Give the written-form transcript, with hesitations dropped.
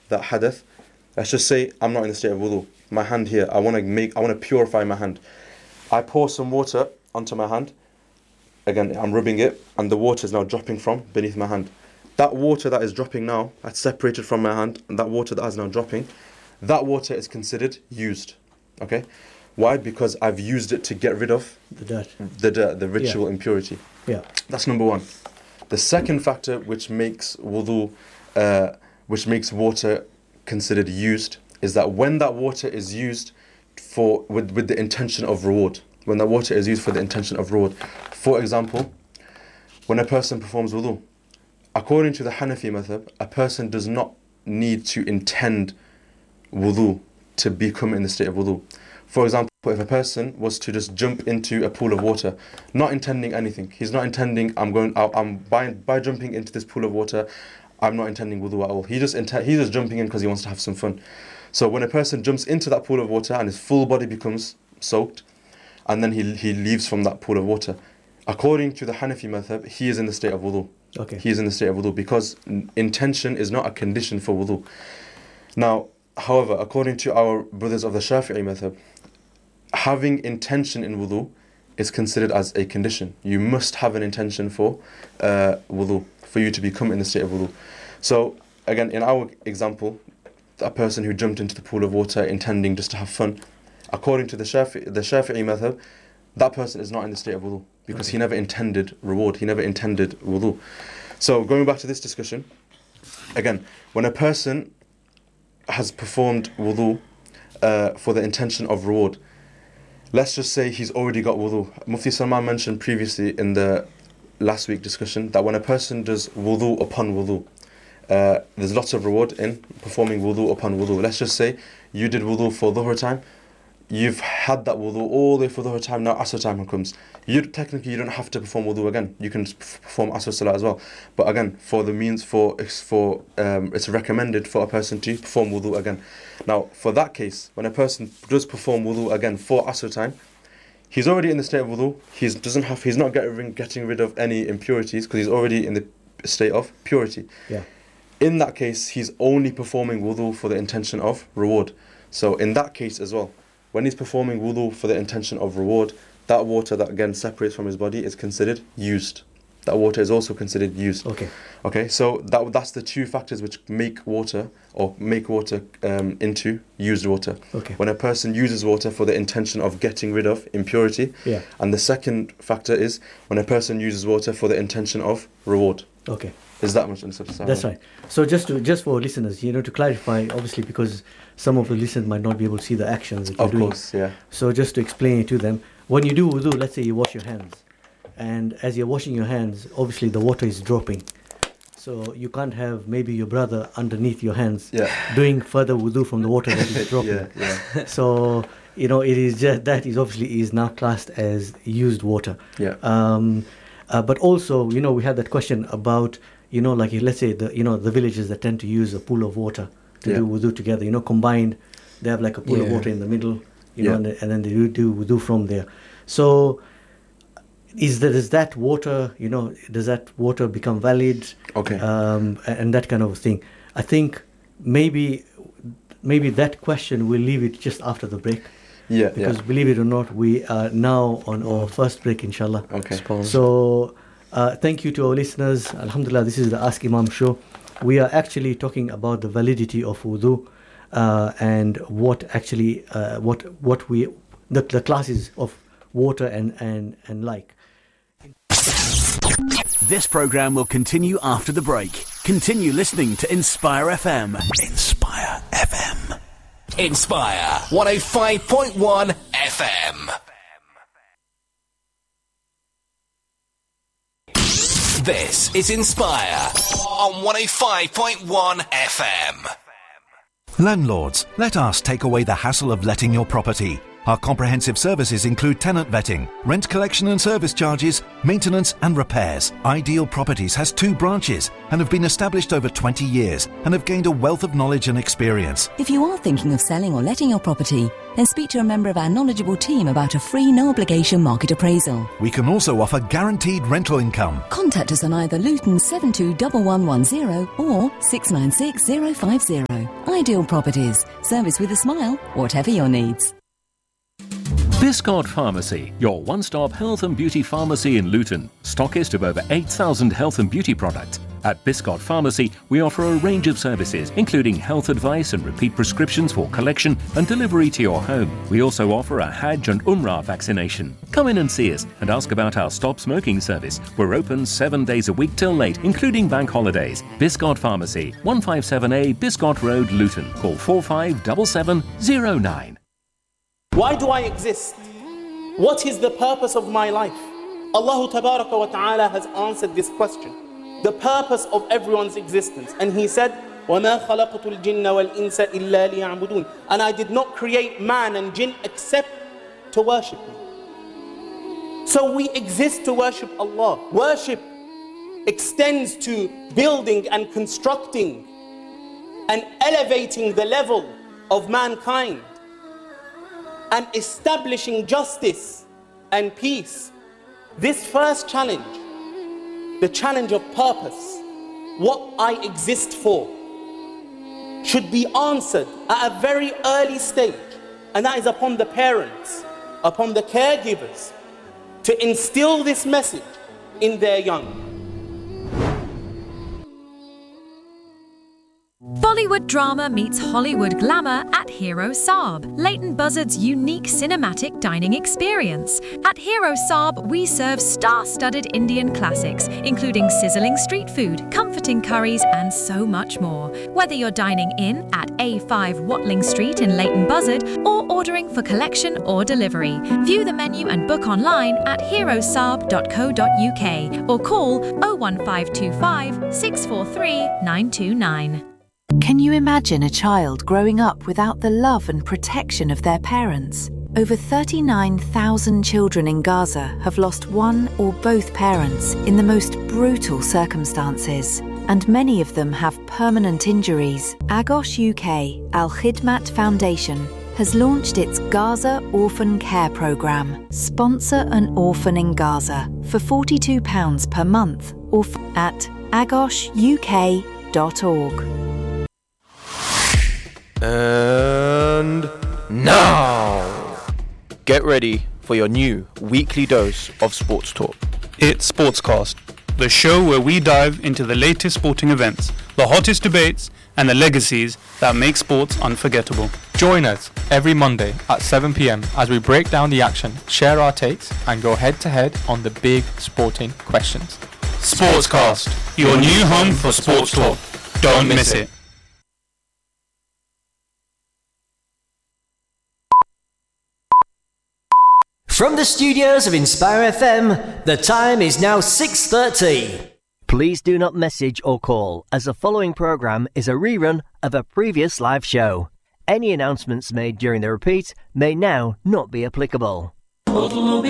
that hadath. Let's just say I'm not in the state of wudu. My hand here, I want to purify my hand. I pour some water onto my hand. Again, I'm rubbing it, and the water is now dropping from beneath my hand. That water that is dropping now, that's separated from my hand, and that water that is now dropping, that water is considered used. Okay? Why? Because I've used it to get rid of the dirt, the ritual impurity. Yeah. That's number one. The second factor which makes wudu, which makes water considered used, is that when that water is used with the intention of reward. When that water is used for the intention of reward. For example, when a person performs wudu, according to the Hanafi madhab, a person does not need to intend wudu to become in the state of wudu. For example, if a person was to just jump into a pool of water, not intending anything, he's not intending, by jumping into this pool of water, I'm not intending wudu at all. He's just jumping in because he wants to have some fun. So when a person jumps into that pool of water and his full body becomes soaked, and then he leaves from that pool of water, according to the Hanafi madhab, he is in the state of wudu. Okay. He is in the state of wudu because intention is not a condition for wudu. Now, however, according to our brothers of the Shafi'i madhab, having intention in wudu is considered as a condition. You must have an intention for wudu, for you to become in the state of wudu. So, again, in our example, a person who jumped into the pool of water intending just to have fun, according to the Shafi'i madhab, that person is not in the state of wudu because he never intended reward, he never intended wudu. So going back to this discussion, again, when a person has performed wudu for the intention of reward, let's just say he's already got wudu. Mufti Salman mentioned previously in the last week discussion that when a person does wudu upon wudu, there's lots of reward in performing wudu upon wudu. Let's just say you did wudu for dhuhr time, you've had that wudu all the way for dhuhr time, now asr time comes. Technically you don't have to perform wudu again. You can perform asr salah as well. But again, it's recommended for a person to perform wudu again. Now, for that case, when a person does perform wudu again for asr time, he's already in the state of wudu. He's not getting rid of any impurities because he's already in the state of purity. Yeah. In that case, he's only performing wudu for the intention of reward. So in that case as well, when he's performing wudu for the intention of reward, that water that again separates from his body is considered used. That water is also considered used. Okay. So that's the two factors which make water into used water. Okay. When a person uses water for the intention of getting rid of impurity. Yeah. And the second factor is when a person uses water for the intention of reward. Okay. Is that much understood? That's right. So just for listeners, to clarify, obviously, because some of the listeners might not be able to see the actions that you're doing. Of course, yeah. So just to explain it to them, when you do wudu, let's say you wash your hands, and as you're washing your hands, obviously the water is dropping. So you can't have maybe your brother underneath your hands doing further wudu from the water that is dropping. Yeah. So, it is just, that is obviously is now classed as used water. Yeah. But also, we had that question about, like let's say the villages that tend to use a pool of water to do wudu together, combined, they have like a pool of water in the middle, and then they do wudu from there. So does that water become valid? Okay. And that kind of thing. I think maybe that question we'll leave it just after the break. Yeah. Because believe it or not, we are now on our first break, inshallah. Okay. So thank you to our listeners. Alhamdulillah, this is the Ask Imam show. We are actually talking about the validity of wudu and what actually the classes of water and like. This program will continue after the break. Continue listening to Inspire FM. Inspire FM. Inspire 105.1 FM. This is Inspire on 105.1 FM. Landlords, let us take away the hassle of letting your property. Our comprehensive services include tenant vetting, rent collection and service charges, maintenance and repairs. Ideal Properties has 2 branches and have been established over 20 years and have gained a wealth of knowledge and experience. If you are thinking of selling or letting your property, then speak to a member of our knowledgeable team about a free no-obligation market appraisal. We can also offer guaranteed rental income. Contact us on either Luton 721110 or 696050. Ideal Properties. Service with a smile, whatever your needs. Biscot Pharmacy, your one-stop health and beauty pharmacy in Luton. Stockist of over 8,000 health and beauty products. At Biscot Pharmacy, we offer a range of services, including health advice and repeat prescriptions for collection and delivery to your home. We also offer a Hajj and Umrah vaccination. Come in and see us and ask about our Stop Smoking service. We're open 7 days a week till late, including bank holidays. Biscot Pharmacy, 157A Biscot Road, Luton. Call 457709. Why do I exist? What is the purpose of my life? Allah Tabaraka wa Ta'ala has answered this question. The purpose of everyone's existence. And He said, وَمَا خَلَقْتُ الْجِنَّ وَالْإِنسَ إِلَّا لِيَعْبُدُونَ. And I did not create man and jinn except to worship me. So we exist to worship Allah. Worship extends to building and constructing and elevating the level of mankind and establishing justice and peace. This first challenge, the challenge of purpose, what I exist for, should be answered at a very early stage, and that is upon the parents, upon the caregivers, to instill this message in their young. Bollywood drama meets Hollywood glamour at Hero Saab, Leighton Buzzard's unique cinematic dining experience. At Hero Saab, we serve star-studded Indian classics, including sizzling street food, comforting curries, and so much more. Whether you're dining in at A5 Watling Street in Leighton Buzzard or ordering for collection or delivery, view the menu and book online at herosaab.co.uk or call 01525 643 929. Can you imagine a child growing up without the love and protection of their parents? Over 39,000 children in Gaza have lost one or both parents in the most brutal circumstances, and many of them have permanent injuries. Agos UK Al Khidmat Foundation has launched its Gaza Orphan Care Programme. Sponsor an orphan in Gaza for £42 per month or at agosuk.org. And now, get ready for your new weekly dose of sports talk. It's Sportscast, the show where we dive into the latest sporting events, the hottest debates, and the legacies that make sports unforgettable. Join us every Monday at 7 p.m. as we break down the action, share our takes, and go head-to-head on the big sporting questions. Sportscast, your new home for sports talk. Don't miss it. From the studios of Inspire FM, the time is now 6:30. Please do not message or call, as the following programme is a rerun of a previous live show. Any announcements made during the repeat may now not be applicable.